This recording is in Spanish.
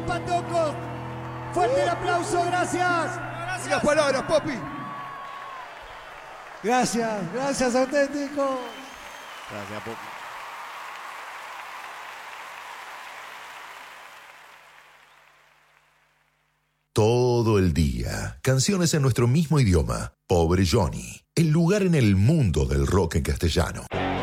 Patocos. Fuerte el aplauso, gracias. Las palabras, papi. Gracias, auténticos. Gracias, Popi. Todo el día, canciones en nuestro mismo idioma. Pobre Johnny, el lugar en el mundo del rock en castellano.